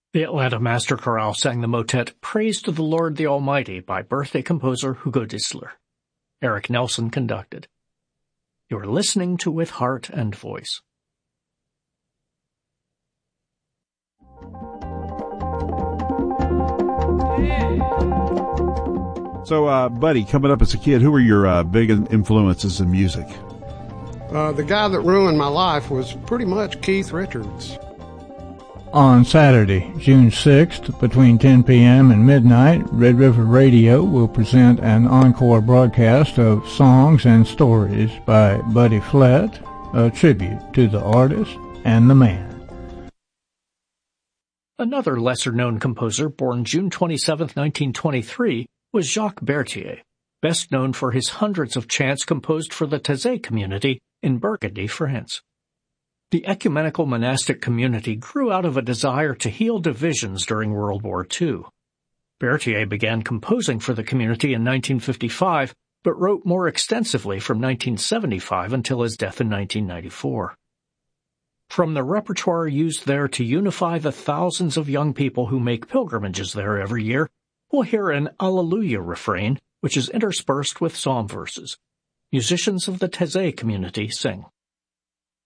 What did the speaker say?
The Atlanta Master Chorale sang the motet Praise to the Lord the Almighty by birthday composer Hugo Distler. Eric Nelson conducted. You're listening to With Heart and Voice. So, Buddy, coming up as a kid, who were your big influences in music? The guy that ruined my life was pretty much Keith Richards. On Saturday, June 6th, between 10 p.m. and midnight, Red River Radio will present an encore broadcast of Songs and Stories by Buddy Flett, a tribute to the artist and the man. Another lesser-known composer born June 27, 1923, was Jacques Berthier, best known for his hundreds of chants composed for the Taizé community in Burgundy, France. The ecumenical monastic community grew out of a desire to heal divisions during World War II. Berthier began composing for the community in 1955, but wrote more extensively from 1975 until his death in 1994. From the repertoire used there to unify the thousands of young people who make pilgrimages there every year, we'll hear an Alleluia refrain, which is interspersed with psalm verses. Musicians of the Taizé community sing.